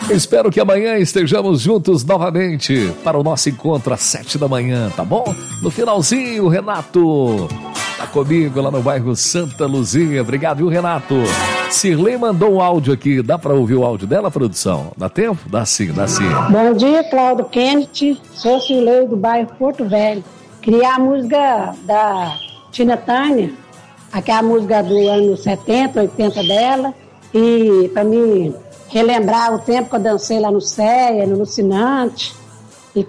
Espero que amanhã estejamos juntos novamente para o nosso encontro às 7 da manhã, tá bom? No finalzinho, o Renato tá comigo lá no bairro Santa Luzia. Obrigado, viu, Renato? Sirlei mandou um áudio aqui. Dá para ouvir o áudio dela, produção? Dá tempo? Dá sim, dá sim. Bom dia, Cláudio Kennedy. Sou Sirlei do bairro Porto Velho. Queria a música da Tina Tânia, aquela música do ano 70, 80 dela. E para mim relembrar o tempo que eu dancei lá no CEA, no Lucinante. E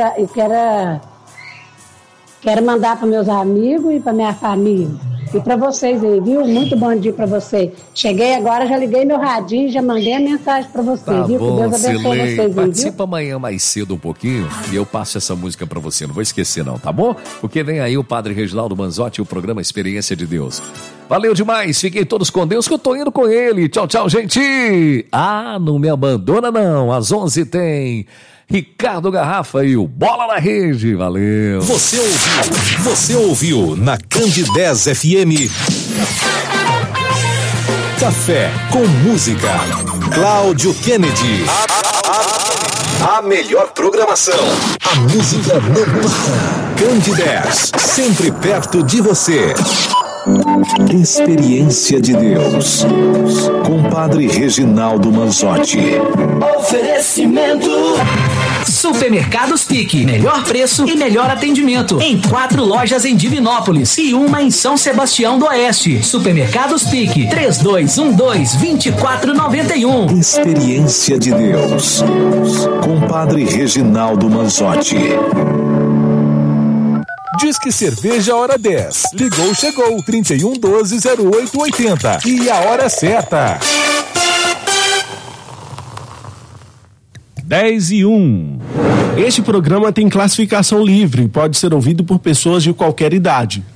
quero mandar para meus amigos e para minha família. E para vocês aí, viu? Muito bom dia para vocês. Cheguei agora, já liguei meu radinho, já mandei a mensagem para vocês, tá viu? Bom, que Deus abençoe vocês aí, participa amanhã mais cedo um pouquinho e eu passo essa música para você. Não vou esquecer não, tá bom? Porque vem aí o Padre Reginaldo Manzotti e o programa Experiência de Deus. Valeu demais, fiquem todos com Deus que eu tô indo com ele. Tchau, tchau, gente! Ah, não me abandona não, às 11 tem Ricardo Garrafa e o Bola na Rede. Valeu! Você ouviu na Candidez FM Café com Música. Cláudio Kennedy. A melhor programação. A música não para. Candidez, sempre perto de você. Experiência de Deus com Padre Reginaldo Manzotti. Oferecimento Supermercados Pique, melhor preço e melhor atendimento, em 4 lojas em Divinópolis e uma em São Sebastião do Oeste. Supermercados Pique, 3212-2491. Experiência de Deus com Padre Reginaldo Manzotti. Disque Cerveja Hora 10. Ligou, chegou. 3112-0880. E a hora certa. 10:01. Este programa tem classificação livre e pode ser ouvido por pessoas de qualquer idade.